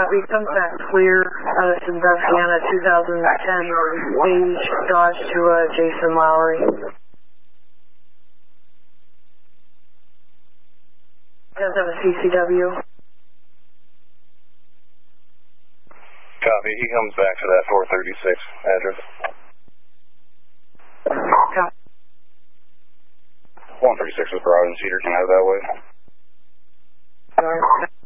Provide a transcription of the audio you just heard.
Copy. Comes back clear. This is Bethlehem 2010 Beige Dodge to Jason Lowry. Does have a CCW. Copy. He comes back to that 436 address. Copy. 136 with Garage and Cedar came out that way. Alright.